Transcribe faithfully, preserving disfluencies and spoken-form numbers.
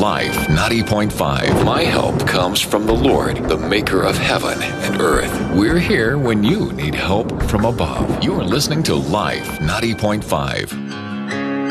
Life ninety point five. My help comes from the Lord, the maker of heaven and earth. We're here when you need help from above. You are listening to Life ninety point five.